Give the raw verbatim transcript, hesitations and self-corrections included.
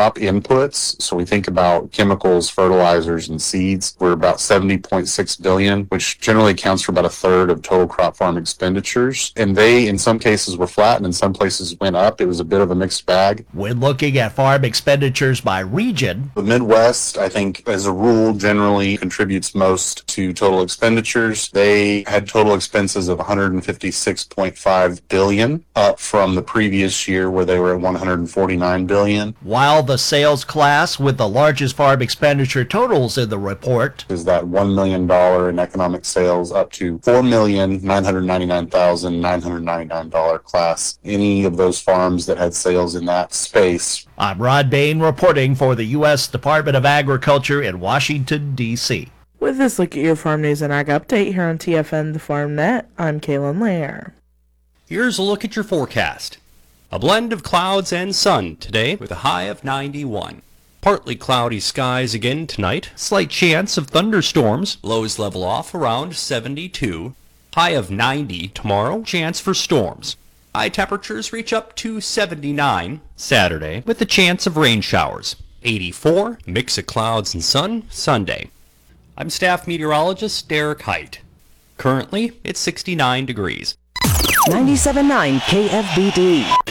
crop inputs, so we think about chemicals, fertilizers, and seeds, we're about seventy point six billion, which generally accounts for about a third of total crop farm expenditures. And they, in some cases, were flat, and in some places went up. It was a bit of a mixed bag. When looking at farm expenditures by region, the Midwest, I think, as a rule, generally contributes most to total expenditures. They had total expenses of one hundred fifty-six point five billion, up from the previous year where they were at one hundred forty-nine billion. While the sales class with the largest farm expenditure totals in the report is that one million dollars in economic sales up to four million nine hundred ninety-nine thousand nine hundred ninety-nine dollars class. Any of those farms that had sales in that space. I'm Rod Bain reporting for the U S Department of Agriculture in Washington, D C With this look at your farm news and ag update here on T F N The Farm Net, I'm Kaylin Lair. Here's a look at your forecast. A blend of clouds and sun today with a high of ninety-one. Partly cloudy skies again tonight. Slight chance of thunderstorms. Lows level off around seventy-two. High of ninety tomorrow. Chance for storms. High temperatures reach up to seventy-nine Saturday with a chance of rain showers. eighty-four. Mix of clouds and sun Sunday. I'm staff meteorologist Derek Height. Currently, it's sixty-nine degrees. ninety-seven point nine K F B D.